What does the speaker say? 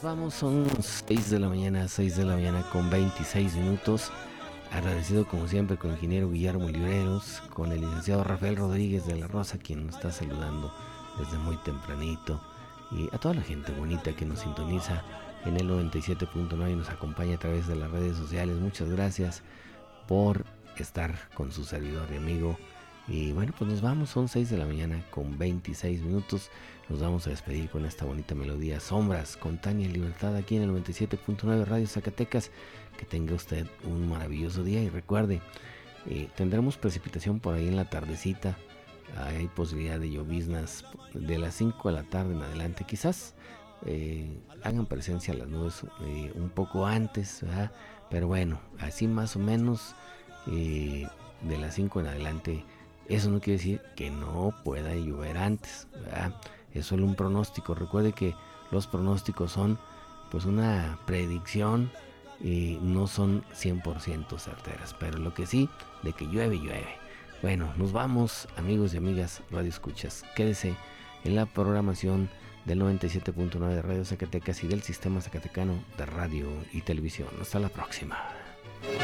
Vamos, son 6 de la mañana, 6 de la mañana con 26 minutos. Agradecido como siempre con el ingeniero Guillermo Libreros, con el licenciado Rafael Rodríguez de la Rosa, quien nos está saludando desde muy tempranito, y a toda la gente bonita que nos sintoniza en el 97.9 y nos acompaña a través de las redes sociales. Muchas gracias por estar con su servidor y amigo. Y bueno, pues nos vamos, son 6 de la mañana con 26 minutos. Nos vamos a despedir con esta bonita melodía, Sombras, con Tania Libertad, aquí en el 97.9 Radio Zacatecas. Que tenga usted un maravilloso día y recuerde, tendremos precipitación por ahí en la tardecita. Hay posibilidad de lloviznas de las 5 de la tarde en adelante. Quizás hagan presencia las nubes un poco antes, ¿verdad? Pero bueno, así más o menos de las 5 en adelante. Eso no quiere decir que no pueda llover antes, ¿verdad? Es solo un pronóstico. Recuerde que los pronósticos son pues una predicción y no son 100% certeras, pero lo que sí, de que llueve, llueve. Bueno, nos vamos, amigos y amigas Radio Escuchas. Quédese en la programación del 97.9 de Radio Zacatecas y del Sistema Zacatecano de Radio y Televisión. Hasta la próxima.